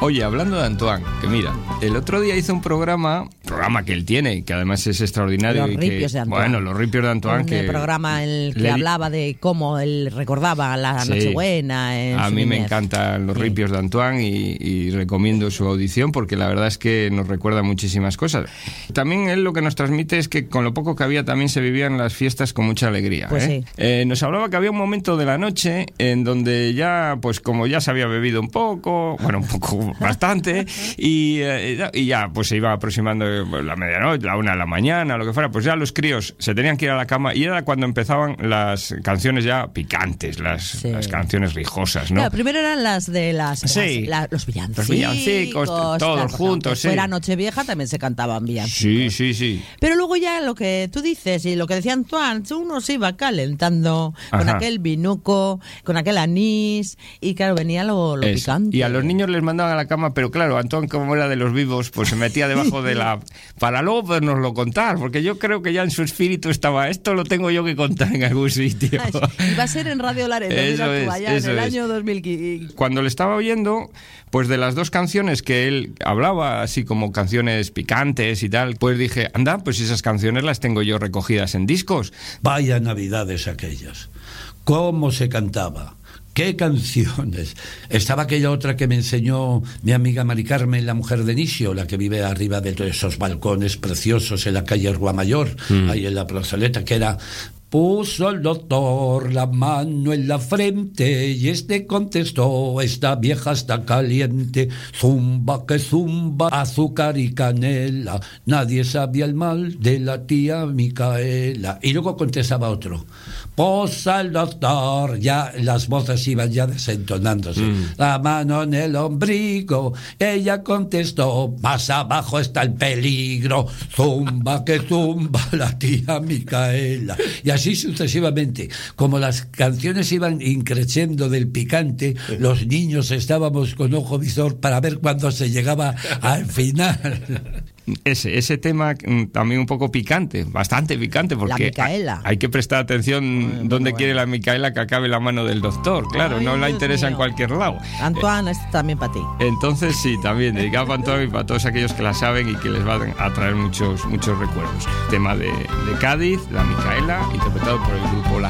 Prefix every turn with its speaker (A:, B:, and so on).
A: Oye, hablando de Antoine, que mira, el otro día hizo un programa que él tiene, que además es extraordinario.
B: Los ripios de Antoine.
A: Bueno, los ripios de Antoine.
B: Un programa en el que hablaba de cómo él recordaba la Nochebuena.
A: A mí me encantan los ripios de Antoine y recomiendo su audición porque la verdad es que nos recuerda muchísimas cosas. También él lo que nos transmite es que con lo poco que había también se vivían las fiestas con mucha alegría.
B: Pues sí.
A: Nos hablaba que había un momento de la noche en donde ya, pues como ya se había bebido un poco, bastante, y ya pues se iba aproximando la medianoche, la 1 de la mañana, lo que fuera, pues ya los críos se tenían que ir a la cama y era cuando empezaban las canciones ya picantes, las canciones rijosas, ¿no?
B: Claro, primero eran los villancicos.
A: Los villancicos, todos juntos, sí.
B: Fuera Nochevieja también se cantaban villancicos.
A: Sí.
B: Pero luego ya lo que tú dices y lo que decía Antoine, uno se iba calentando con aquel vinuco, con aquel anís, y claro, venía lo picante.
A: Y a los niños les mandaban a la cama, pero claro, Antoine, como era de los vivos, pues se metía debajo de la... para luego podernoslo contar, porque yo creo que ya en su espíritu estaba, esto lo tengo yo que contar en algún sitio.
B: Y va a ser en Radio Laredo, en el año 2015.
A: Cuando le estaba oyendo, pues de las dos canciones que él hablaba, así como canciones picantes y tal, pues dije, anda, pues esas canciones las tengo yo recogidas en discos.
C: Vaya navidades aquellas, cómo se cantaba. ¡Qué canciones! Estaba aquella otra que me enseñó mi amiga Mari Carmen, la mujer de Nisio, la que vive arriba de todos esos balcones preciosos en la calle Ruamayor, ahí en la plazoleta, que era... Puso el doctor la mano en la frente y este contestó, esta vieja está caliente, zumba que zumba, azúcar y canela, nadie sabía el mal de la tía Micaela. Y luego contestaba otro, posa el doctor, ya las voces iban ya desentonándose, la mano en el ombligo, ella contestó, más abajo está el peligro, zumba que zumba la tía Micaela. Y así sucesivamente. Como las canciones iban increciendo del picante, los niños estábamos con ojo visor para ver cuándo se llegaba al final.
A: Ese tema también un poco picante, bastante picante, porque hay que prestar atención dónde quiere la Micaela que acabe la mano del doctor, claro, no la interesa en cualquier lado.
B: Antoine, esto también para ti.
A: Entonces sí, también dedicado para Antoine y para todos aquellos que la saben y que les va a traer muchos recuerdos. Tema de Cádiz, la Micaela, interpretado por el grupo La